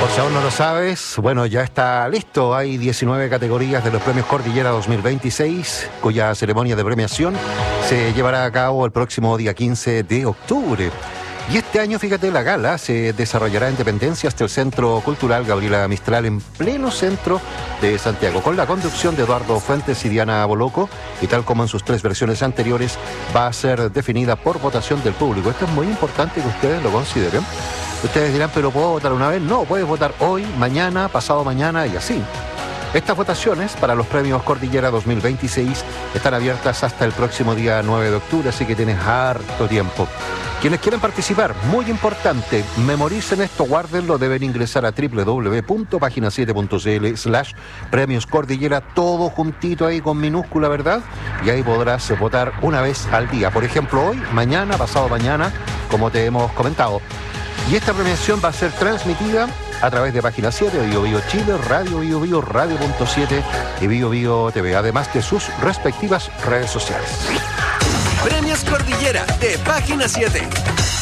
Si aún no lo sabes, bueno, ya está listo. Hay 19 categorías de los premios Cordillera 2026, cuya ceremonia de premiación se llevará a cabo el próximo día 15 de octubre. Y este año, fíjate, la gala se desarrollará en dependencias del Centro Cultural Gabriela Mistral, en pleno centro de Santiago, con la conducción de Eduardo Fuentes y Diana Boloco, y tal como en sus 3 versiones anteriores, va a ser definida por votación del público. Esto es muy importante que ustedes lo consideren. Ustedes dirán, ¿pero puedo votar una vez? No, puedes votar hoy, mañana, pasado mañana y así. Estas votaciones para los premios Cordillera 2026 están abiertas hasta el próximo día 9 de octubre, así que tienes harto tiempo. Quienes quieren participar, muy importante, memoricen esto, guárdenlo, deben ingresar a www.pagina7.cl/premios Cordillera, todo juntito ahí con minúscula, ¿verdad? Y ahí podrás votar una vez al día. Por ejemplo, hoy, mañana, pasado mañana, como te hemos comentado. Y esta premiación va a ser transmitida a través de Página 7, Bio Bio Chile, Radio Bio Bio, Radio.7 y Bio Bio TV, además de sus respectivas redes sociales. Premios Cordillera de Página 7.